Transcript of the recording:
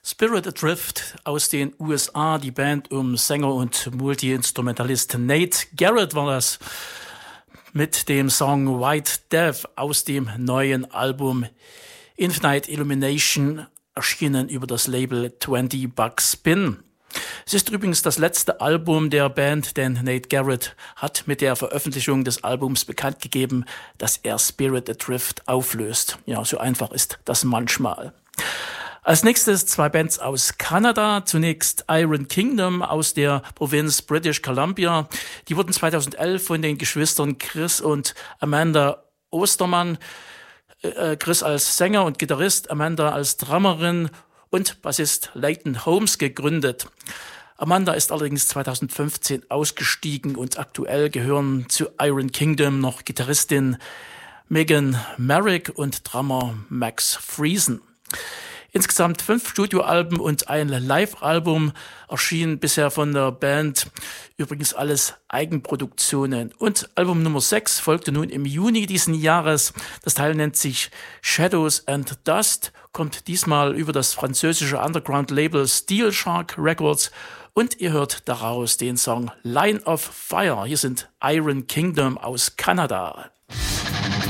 Spirit Adrift aus den USA, die Band um Sänger und Multi-Instrumentalist Nate Garrett war das, mit dem Song White Death aus dem neuen Album Infinite Illumination, erschienen über das Label 20 Buck Spin. Es ist übrigens das letzte Album der Band, denn Nate Garrett hat mit der Veröffentlichung des Albums bekannt gegeben, dass er Spirit Adrift auflöst. Ja, so einfach ist das manchmal. Als nächstes zwei Bands aus Kanada. Zunächst Iron Kingdom aus der Provinz British Columbia. Die wurden 2011 von den Geschwistern Chris und Amanda Ostermann, Chris als Sänger und Gitarrist, Amanda als Drummerin und Bassist Leighton Holmes gegründet. Amanda ist allerdings 2015 ausgestiegen und aktuell gehören zu Iron Kingdom noch Gitarristin Megan Merrick und Drummer Max Friesen. Insgesamt 5 Studioalben und ein Live-Album erschienen bisher von der Band. Übrigens alles Eigenproduktionen. Und Album Nummer 6 folgte nun im Juni diesen Jahres. Das Teil nennt sich Shadows and Dust, kommt diesmal über das französische Underground-Label Steel Shark Records. Und ihr hört daraus den Song Line of Fire. Hier sind Iron Kingdom aus Kanada.